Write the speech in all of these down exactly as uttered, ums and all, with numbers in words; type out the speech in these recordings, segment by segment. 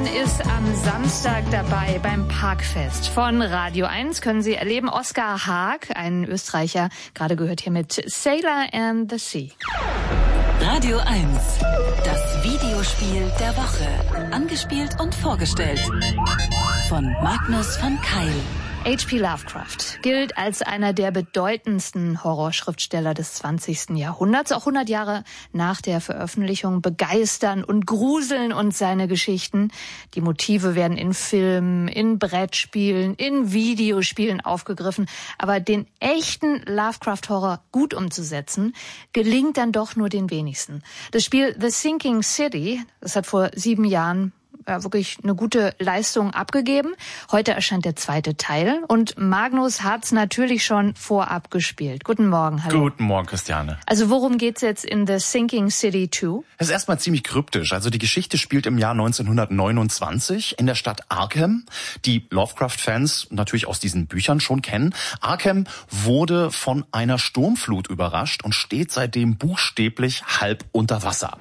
Kevin ist am Samstag dabei beim Parkfest von Radio eins. Können Sie erleben. Oskar Haag, ein Österreicher, gerade gehört hier mit Sailor and the Sea. Radio eins, das Videospiel der Woche. Angespielt und vorgestellt von Magnus von Keil. H P Lovecraft gilt als einer der bedeutendsten Horrorschriftsteller des zwanzigsten Jahrhunderts. Auch hundert Jahre nach der Veröffentlichung begeistern und gruseln uns seine Geschichten. Die Motive werden in Filmen, in Brettspielen, in Videospielen aufgegriffen. Aber den echten Lovecraft-Horror gut umzusetzen, gelingt dann doch nur den wenigsten. Das Spiel The Sinking City, das hat vor sieben Jahren ja, wirklich eine gute Leistung abgegeben. Heute erscheint der zweite Teil und Magnus hat's natürlich schon vorab gespielt. Guten Morgen, hallo. Guten Morgen, Christiane. Also worum geht's jetzt in The Sinking City zwei? Es ist erstmal ziemlich kryptisch. Also die Geschichte spielt im Jahr neunzehnhundertneunundzwanzig in der Stadt Arkham, die Lovecraft-Fans natürlich aus diesen Büchern schon kennen. Arkham wurde von einer Sturmflut überrascht und steht seitdem buchstäblich halb unter Wasser.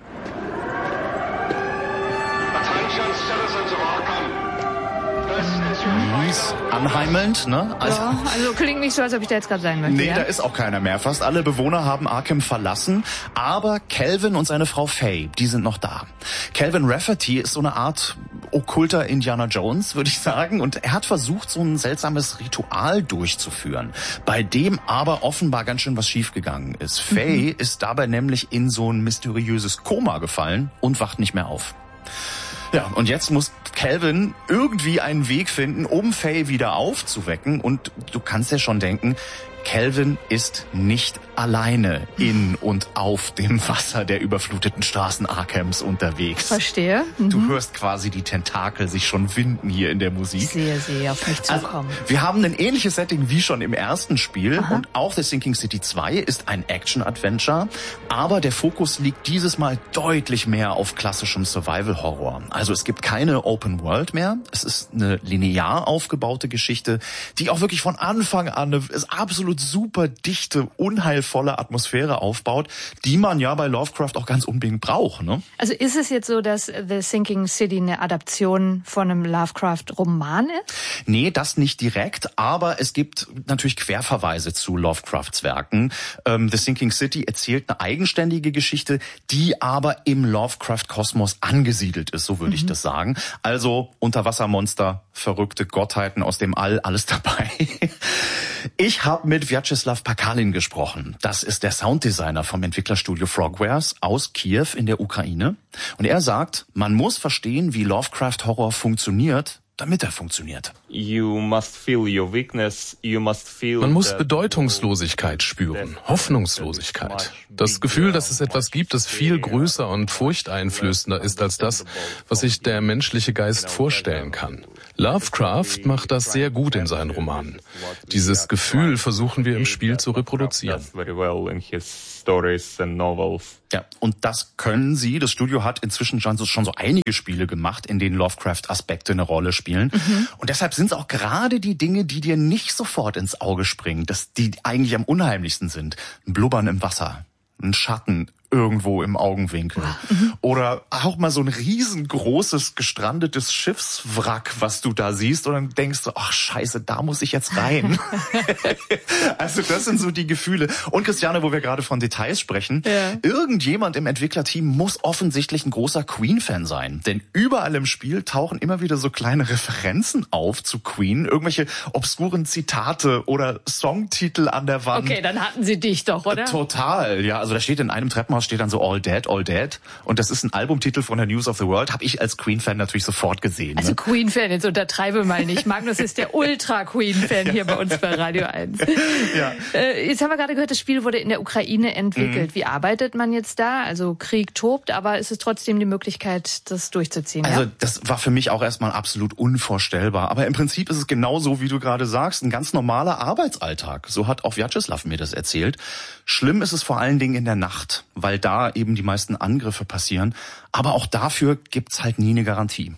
Anheimelnd, ne? Also, ja, also klingt nicht so, als ob ich da jetzt gerade sein möchte. Nee, ja? Da ist auch keiner mehr. Fast alle Bewohner haben Arkham verlassen, aber Calvin und seine Frau Faye, die sind noch da. Calvin Rafferty ist so eine Art okkulter Indiana Jones, würde ich sagen, und er hat versucht, so ein seltsames Ritual durchzuführen, bei dem aber offenbar ganz schön was schiefgegangen ist. Faye mhm. ist dabei nämlich in so ein mysteriöses Koma gefallen und wacht nicht mehr auf. Ja, und jetzt muss Calvin irgendwie einen Weg finden, um Faye wieder aufzuwecken. Und du kannst ja schon denken, Calvin ist nicht alleine in und auf dem Wasser der überfluteten Straßen Arkhams unterwegs. Verstehe. Mhm. Du hörst quasi die Tentakel sich schon winden hier in der Musik. Ich sehe sie auf mich zukommen. Also, wir haben ein ähnliches Setting wie schon im ersten Spiel. Aha. Und auch The Sinking City zwei ist ein Action-Adventure. Aber der Fokus liegt dieses Mal deutlich mehr auf klassischem Survival-Horror. Also es gibt keine Open World mehr. Es ist eine linear aufgebaute Geschichte, die auch wirklich von Anfang an eine ist absolut super dichte, unheilvolle Atmosphäre aufbaut, die man ja bei Lovecraft auch ganz unbedingt braucht, ne? Also ist es jetzt so, dass The Sinking City eine Adaption von einem Lovecraft-Roman ist? Nee, das nicht direkt, aber es gibt natürlich Querverweise zu Lovecrafts Werken. Ähm, The Sinking City erzählt eine eigenständige Geschichte, die aber im Lovecraft-Kosmos angesiedelt ist, so würde mhm. ich das sagen. Also Unterwassermonster, verrückte Gottheiten aus dem All, alles dabei. Ich habe mit Vyacheslav Pakalin gesprochen. Das ist der Sounddesigner vom Entwicklerstudio Frogwares aus Kiew in der Ukraine. Und er sagt, man muss verstehen, wie Lovecraft-Horror funktioniert, damit er funktioniert. Man muss Bedeutungslosigkeit spüren, Hoffnungslosigkeit. Das Gefühl, dass es etwas gibt, das viel größer und furchteinflößender ist als das, was sich der menschliche Geist vorstellen kann. Lovecraft macht das sehr gut in seinen Romanen. Dieses Gefühl versuchen wir im Spiel zu reproduzieren. Ja, und das können sie. Das Studio hat inzwischen schon so, schon so einige Spiele gemacht, in denen Lovecraft-Aspekte eine Rolle spielen. Mhm. Und deshalb sind es auch gerade die Dinge, die dir nicht sofort ins Auge springen, dass die eigentlich am unheimlichsten sind. Ein Blubbern im Wasser, ein Schatten irgendwo im Augenwinkel. Mhm. Oder auch mal so ein riesengroßes, gestrandetes Schiffswrack, was du da siehst und dann denkst du, ach scheiße, da muss ich jetzt rein. Also das sind so die Gefühle. Und Christiane, wo wir gerade von Details sprechen, ja. Irgendjemand im Entwicklerteam muss offensichtlich ein großer Queen-Fan sein. Denn überall im Spiel tauchen immer wieder so kleine Referenzen auf zu Queen, irgendwelche obskuren Zitate oder Songtitel an der Wand. Okay, dann hatten sie dich doch, oder? Total, ja. Also da steht in einem Treppenhaus steht dann so All Dead, All Dead. Und das ist ein Albumtitel von der News of the World. Habe ich als Queen-Fan natürlich sofort gesehen. Also ne? Queen-Fan, jetzt untertreibe mal nicht. Magnus ist der Ultra-Queen-Fan hier bei uns bei Radio eins. Ja. Äh, jetzt haben wir gerade gehört, das Spiel wurde in der Ukraine entwickelt. Mhm. Wie arbeitet man jetzt da? Also Krieg tobt, aber ist es trotzdem die Möglichkeit, das durchzuziehen? Also ja? Das war für mich auch erstmal absolut unvorstellbar. Aber im Prinzip ist es genauso, wie du gerade sagst, ein ganz normaler Arbeitsalltag. So hat auch Vyacheslav mir das erzählt. Schlimm ist es vor allen Dingen in der Nacht, weil weil da eben die meisten Angriffe passieren. Aber auch dafür gibt's halt nie eine Garantie.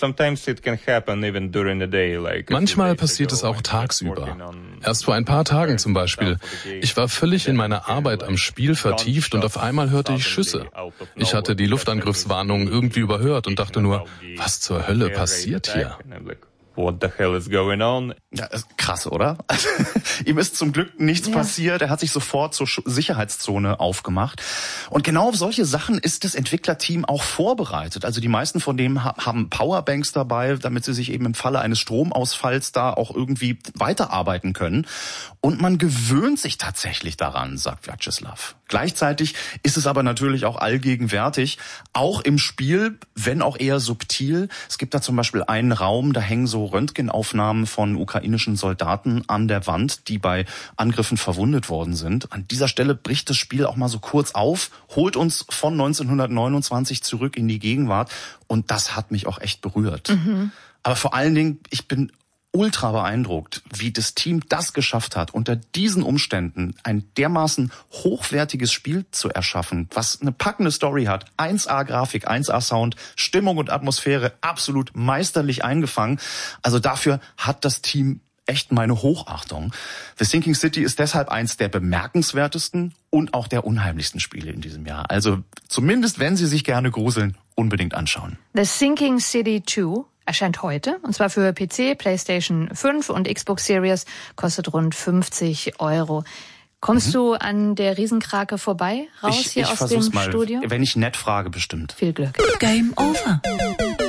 Manchmal passiert es auch tagsüber. Erst vor ein paar Tagen zum Beispiel. Ich war völlig in meiner Arbeit am Spiel vertieft und auf einmal hörte ich Schüsse. Ich hatte die Luftangriffswarnung irgendwie überhört und dachte nur, was zur Hölle passiert hier? What the hell is going on? Ja, krass, oder? Also, ihm ist zum Glück nichts ja. passiert. Er hat sich sofort zur Sicherheitszone aufgemacht. Und genau auf solche Sachen ist das Entwicklerteam auch vorbereitet. Also die meisten von denen haben Powerbanks dabei, damit sie sich eben im Falle eines Stromausfalls da auch irgendwie weiterarbeiten können. Und man gewöhnt sich tatsächlich daran, sagt Vyacheslav. Gleichzeitig ist es aber natürlich auch allgegenwärtig, auch im Spiel, wenn auch eher subtil. Es gibt da zum Beispiel einen Raum, da hängen so Röntgenaufnahmen von ukrainischen Soldaten an der Wand, die bei Angriffen verwundet worden sind. An dieser Stelle bricht das Spiel auch mal so kurz auf, holt uns von neunzehnhundertneunundzwanzig zurück in die Gegenwart und das hat mich auch echt berührt. Mhm. Aber vor allen Dingen, ich bin ultra beeindruckt, wie das Team das geschafft hat, unter diesen Umständen ein dermaßen hochwertiges Spiel zu erschaffen, was eine packende Story hat, eins A Grafik, eins A Sound, Stimmung und Atmosphäre absolut meisterlich eingefangen. Also dafür hat das Team echt meine Hochachtung. The Sinking City ist deshalb eins der bemerkenswertesten und auch der unheimlichsten Spiele in diesem Jahr. Also zumindest, wenn Sie sich gerne gruseln, unbedingt anschauen. The Sinking City zwei erscheint heute, und zwar für P C, PlayStation fünf und Xbox Series, kostet rund fünfzig Euro. Kommst mhm. du an der Riesenkrake vorbei, raus ich, hier ich aus dem mal. Studio? Wenn ich nett frage, bestimmt. Viel Glück. Game over.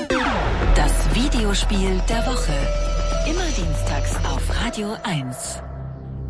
Das Videospiel der Woche. Immer dienstags auf Radio eins.